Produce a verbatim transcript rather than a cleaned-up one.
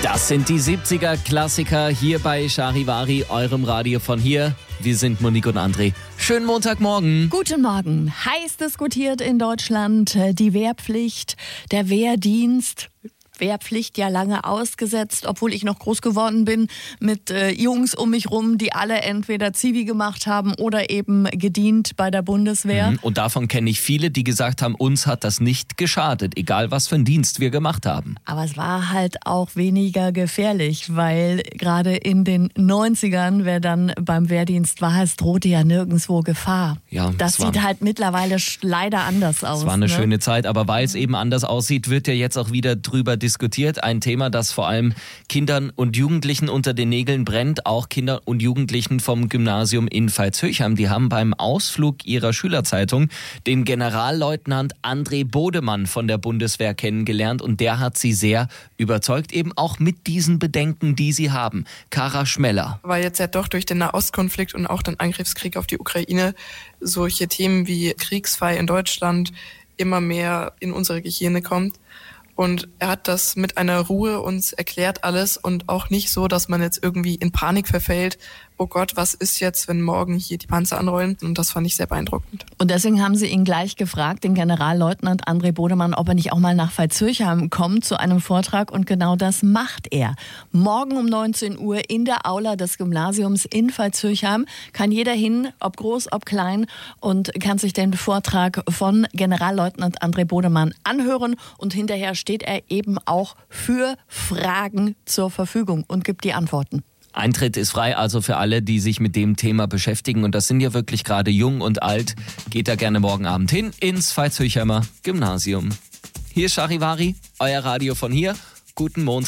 Das sind die siebziger-Klassiker hier bei Charivari, eurem Radio von hier. Wir sind Monique und André. Schönen Montagmorgen. Guten Morgen. Heiß diskutiert in Deutschland die Wehrpflicht, der Wehrdienst. Wehrpflicht ja lange ausgesetzt, obwohl ich noch groß geworden bin mit äh, Jungs um mich rum, die alle entweder Zivi gemacht haben oder eben gedient bei der Bundeswehr. Mhm. Und davon kenne ich viele, die gesagt haben, uns hat das nicht geschadet, egal was für einen Dienst wir gemacht haben. Aber es war halt auch weniger gefährlich, weil gerade in den neunzigern, wer dann beim Wehrdienst war, es drohte ja nirgendwo Gefahr. Ja, das war, sieht halt mittlerweile leider anders aus. Es war eine ne? schöne Zeit, aber weil es eben anders aussieht, wird ja jetzt auch wieder drüber diskutiert. Ein Thema, das vor allem Kindern und Jugendlichen unter den Nägeln brennt. Auch Kinder und Jugendlichen vom Gymnasium in Veitshöchheim. Die haben beim Ausflug ihrer Schülerzeitung den Generalleutnant André Bodemann von der Bundeswehr kennengelernt. Und der hat sie sehr überzeugt, eben auch mit diesen Bedenken, die sie haben. Kara Schmeller. Weil jetzt ja doch durch den Nahostkonflikt und auch den Angriffskrieg auf die Ukraine solche Themen wie Kriegsfall in Deutschland immer mehr in unsere Gehirne kommt. Und er hat das mit einer Ruhe uns erklärt alles und auch nicht so, dass man jetzt irgendwie in Panik verfällt. Oh Gott, was ist jetzt, wenn morgen hier die Panzer anrollen? Und das fand ich sehr beeindruckend. Und deswegen haben sie ihn gleich gefragt, den Generalleutnant André Bodemann, ob er nicht auch mal nach Veitshöchheim kommt zu einem Vortrag. Und genau das macht er. Morgen um neunzehn Uhr in der Aula des Gymnasiums in Veitshöchheim kann jeder hin, ob groß, ob klein, und kann sich den Vortrag von Generalleutnant André Bodemann anhören. Und hinterher steht er eben auch für Fragen zur Verfügung und gibt die Antworten. Eintritt ist frei, also für alle, die sich mit dem Thema beschäftigen. Und das sind ja wirklich gerade jung und alt. Geht da gerne morgen Abend hin ins Veitshöchheimer Gymnasium. Hier ist Charivari, euer Radio von hier. Guten Montag.